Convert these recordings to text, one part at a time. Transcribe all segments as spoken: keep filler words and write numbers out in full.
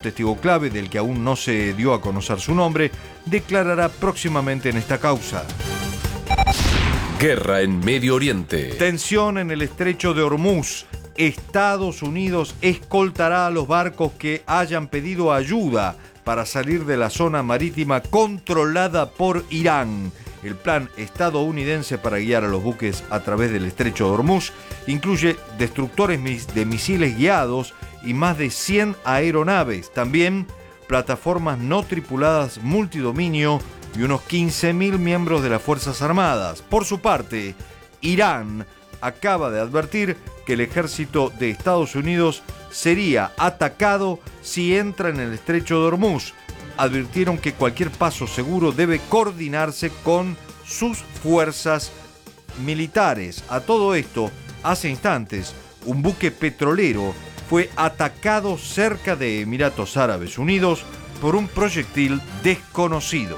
testigo clave, del que aún no se dio a conocer su nombre, declarará próximamente en esta causa. Guerra en Medio Oriente. Tensión en el estrecho de Hormuz. Estados Unidos escoltará a los barcos que hayan pedido ayuda para salir de la zona marítima controlada por Irán. El plan estadounidense para guiar a los buques a través del estrecho de Hormuz incluye destructores de misiles guiados y más de cien aeronaves, también plataformas no tripuladas multidominio y unos quince mil miembros de las Fuerzas Armadas. Por su parte, Irán acaba de advertir que el ejército de Estados Unidos sería atacado si entra en el estrecho de Hormuz. Advirtieron que cualquier paso seguro debe coordinarse con sus fuerzas militares. A todo esto, hace instantes, un buque petrolero fue atacado cerca de Emiratos Árabes Unidos por un proyectil desconocido.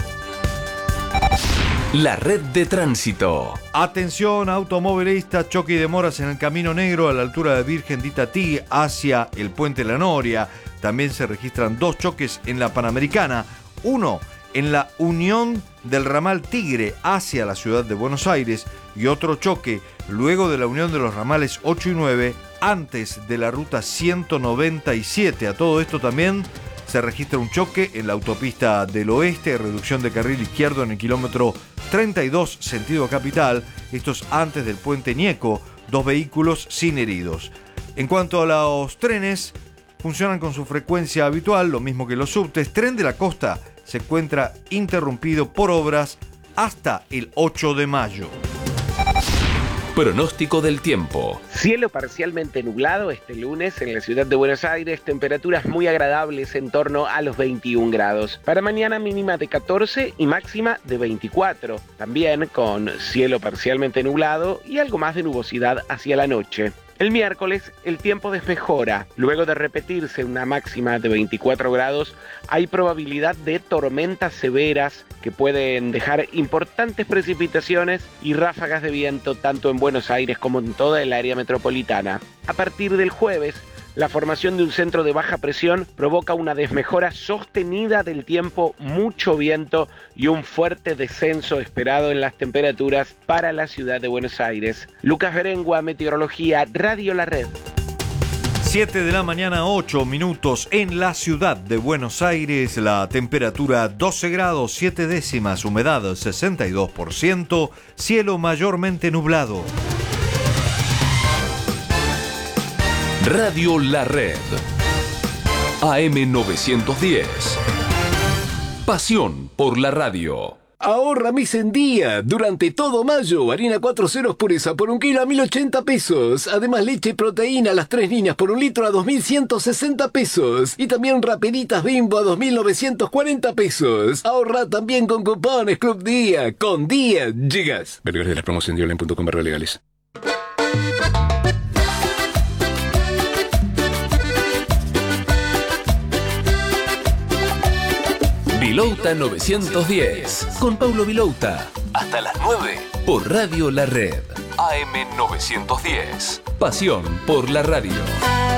La red de tránsito. Atención automovilista, choque y demoras en el Camino Negro a la altura de Virgen de Itatí hacia el Puente La Noria. También se registran dos choques en la Panamericana, uno en la unión del ramal Tigre hacia la ciudad de Buenos Aires y otro choque luego de la unión de los ramales ocho y nueve antes de la ruta ciento noventa y siete. A todo esto también se registra un choque en la autopista del Oeste, reducción de carril izquierdo en el kilómetro treinta y dos, sentido capital. Esto es antes del puente Ñeco, dos vehículos sin heridos. En cuanto a los trenes, funcionan con su frecuencia habitual, lo mismo que los subtes. Tren de la Costa se encuentra interrumpido por obras hasta el ocho de mayo. Pronóstico del tiempo. Cielo parcialmente nublado este lunes en la ciudad de Buenos Aires, temperaturas muy agradables en torno a los veintiún grados. Para mañana mínima de catorce y máxima de veinticuatro, también con cielo parcialmente nublado y algo más de nubosidad hacia la noche. El miércoles el tiempo desmejora. Luego de repetirse una máxima de veinticuatro grados, hay probabilidad de tormentas severas que pueden dejar importantes precipitaciones y ráfagas de viento tanto en Buenos Aires como en toda el área metropolitana. A partir del jueves, la formación de un centro de baja presión provoca una desmejora sostenida del tiempo, mucho viento y un fuerte descenso esperado en las temperaturas para la ciudad de Buenos Aires. Lucas Berengua, Meteorología, Radio La Red. siete de la mañana, ocho minutos en la ciudad de Buenos Aires. La temperatura doce grados, siete décimas, humedad sesenta y dos por ciento, cielo mayormente nublado. Radio La Red. A M novecientos diez. Pasión por la radio. Ahorra mes en día. Durante todo mayo, harina cuatro ceros pureza por un kilo a mil ochenta pesos. Además, leche y proteína a las tres líneas por un litro a dos mil ciento sesenta pesos. Y también rapiditas Bimbo a dos mil novecientos cuarenta pesos. Ahorra también con cupones Club Día. Con Día llegas. Ver de la promoción de online punto com barra legales. Vilouta novecientos diez, con Paulo Vilouta. Hasta las nueve, por Radio La Red. A M novecientos diez. Pasión por la radio.